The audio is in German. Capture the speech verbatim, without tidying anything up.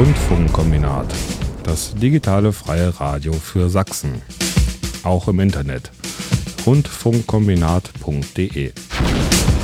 Rundfunkkombinat, das digitale freie Radio für Sachsen. Auch im Internet. rundfunkkombinat punkt de